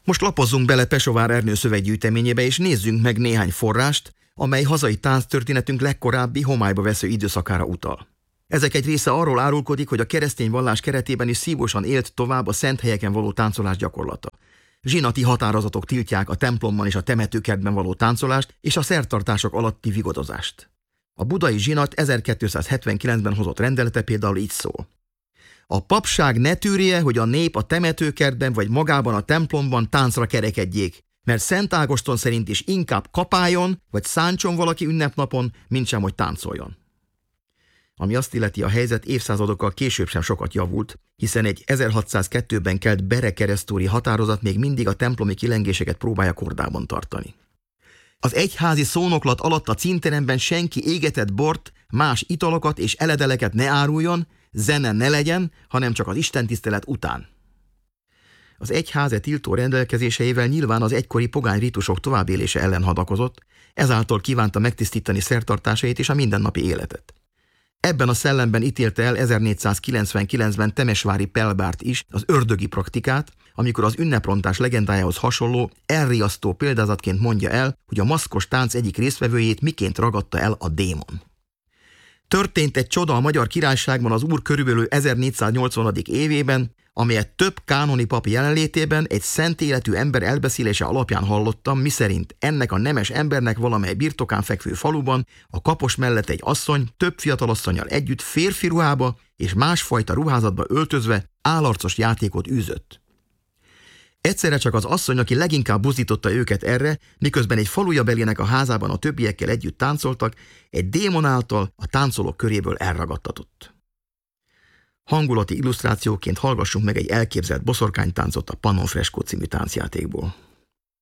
Most lapozzunk bele Pesovár Ernő szöveggyűjteményébe, és nézzünk meg néhány forrást, amely hazai tánctörténetünk legkorábbi homályba vesző időszakára utal. Ezek egy része arról árulkodik, hogy a keresztény vallás keretében is szívosan élt tovább a szent helyeken való táncolás gyakorlata. Zsinati határozatok tiltják a templomban és a temetőkertben való táncolást és a szertartások alatti vigodozást. A budai zsinat 1279-ben hozott rendelete például így szól: a papság ne tűrje, hogy a nép a temetőkertben vagy magában a templomban táncra kerekedjék, mert Szent Ágoston szerint is inkább kapáljon vagy szántson valaki ünnepnapon, mintsem hogy táncoljon. Ami azt illeti, a helyzet évszázadokkal később sem sokat javult, hiszen egy 1602-ben kelt berekeresztúri határozat még mindig a templomi kilengéseket próbálja kordában tartani. Az egyházi szónoklat alatt a címteremben senki égetett bort, más italokat és eledeleket ne áruljon, zene ne legyen, hanem csak az istentisztelet után. Az egyház tiltó rendelkezéseivel nyilván az egykori pogány ritusok továbbélése ellen hadakozott, ezáltal kívánta megtisztítani szertartásait és a mindennapi életet. Ebben a szellemben ítélte el 1499-ben Temesvári Pelbárt is az ördögi praktikát, amikor az ünneprontás legendájához hasonló, elriasztó példázatként mondja el, hogy a maszkos tánc egyik résztvevőjét miként ragadta el a démon. Történt egy csoda a Magyar Királyságban az úr körülbelül 1480. évében, amelyet több kánoni pap jelenlétében egy szent életű ember elbeszélése alapján hallottam, miszerint ennek a nemes embernek valamely birtokán fekvő faluban a kapos mellett egy asszony több fiatalasszonnyal együtt férfi ruhába és másfajta ruházatba öltözve állarcos játékot űzött. Egyszerre csak az asszony, aki leginkább buzdította őket erre, miközben egy falujabelének a házában a többiekkel együtt táncoltak, egy démon által a táncolók köréből elragadtatott. Hangulati illusztrációként hallgassunk meg egy elképzelt boszorkánytáncot a Pannon Freskó című táncjátékból.